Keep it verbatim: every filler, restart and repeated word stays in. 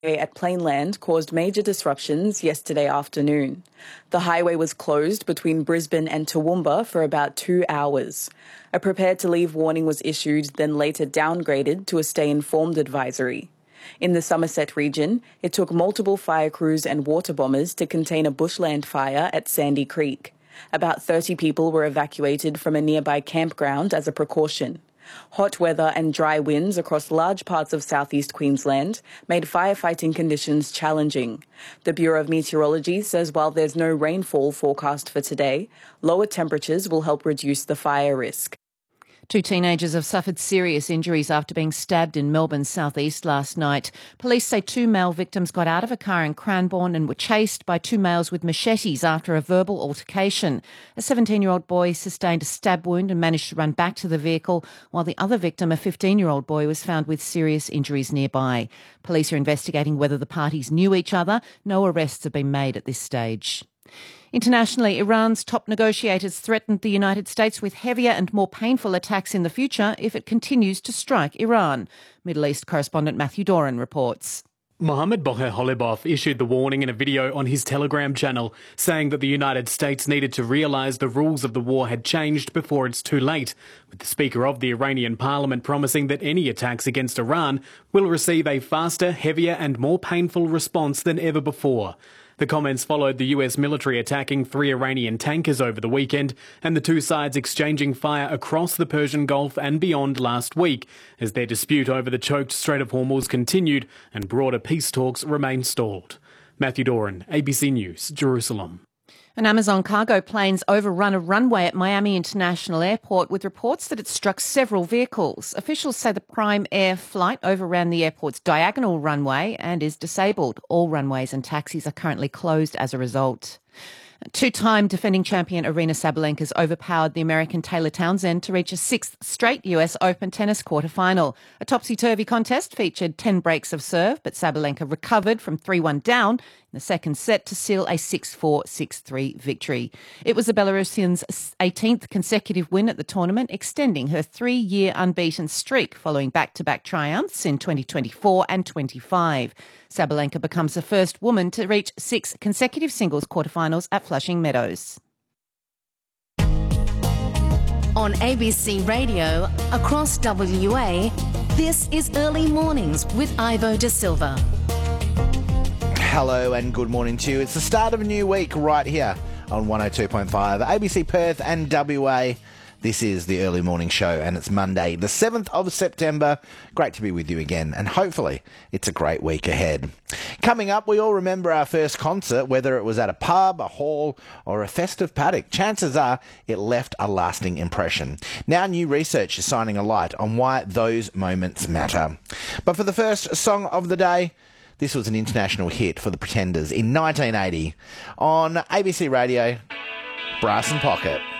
at Plainland caused major disruptions yesterday afternoon. The highway was closed between Brisbane and Toowoomba for about two hours. A prepare to leave warning was issued, then later downgraded to a stay informed advisory. In the Somerset region, it took multiple fire crews and water bombers to contain a bushland fire at Sandy Creek. About thirty people were evacuated from a nearby campground as a precaution. Hot weather and dry winds across large parts of southeast Queensland made firefighting conditions challenging. The Bureau of Meteorology says while there's no rainfall forecast for today, lower temperatures will help reduce the fire risk. Two teenagers have suffered serious injuries after being stabbed in Melbourne's southeast last night. Police say two male victims got out of a car in Cranbourne and were chased by two males with machetes after a verbal altercation. A seventeen-year-old boy sustained a stab wound and managed to run back to the vehicle, while the other victim, a fifteen-year-old boy, was found with serious injuries nearby. Police are investigating whether the parties knew each other. No arrests have been made at this stage. Internationally, Iran's top negotiators threatened the United States with heavier and more painful attacks in the future if it continues to strike Iran. Middle East correspondent Matthew Doran reports. Mohammad Bagher Ghalibaf issued the warning in a video on his Telegram channel, saying that the United States needed to realise the rules of the war had changed before it's too late, with the Speaker of the Iranian Parliament promising that any attacks against Iran will receive a faster, heavier and more painful response than ever before. The comments followed the U S military attacking three Iranian tankers over the weekend and the two sides exchanging fire across the Persian Gulf and beyond last week as their dispute over the choked Strait of Hormuz continued and broader peace talks remained stalled. Matthew Doran, A B C News, Jerusalem. An Amazon cargo plane's overrun a runway at Miami International Airport with reports that it struck several vehicles. Officials say the Prime Air flight overran the airport's diagonal runway and is disabled. All runways and taxis are currently closed as a result. Two-time defending champion Aryna Sabalenka has overpowered the American Taylor Townsend to reach a sixth straight U S Open tennis quarter-final. A topsy-turvy contest featured ten breaks of serve, but Sabalenka recovered from three one down in the second set to seal a six four, six three victory. It was the Belarusian's eighteenth consecutive win at the tournament, extending her three-year unbeaten streak following back-to-back triumphs in twenty twenty-four and twenty-five. Sabalenka becomes the first woman to reach six consecutive singles quarterfinals at Flushing Meadows. On A B C Radio, across W A, this is Early Mornings with Ivo De Silva. Hello and good morning to you. It's the start of a new week right here on one oh two point five, A B C Perth and W A. This is the Early Morning Show and it's Monday, the seventh of September. Great to be with you again and hopefully it's a great week ahead. Coming up, we all remember our first concert, whether it was at a pub, a hall or a festive paddock. Chances are it left a lasting impression. Now new research is shining a light on why those moments matter. But for the first song of the day, this was an international hit for the Pretenders in nineteen eighty on A B C Radio, Brass and Pocket.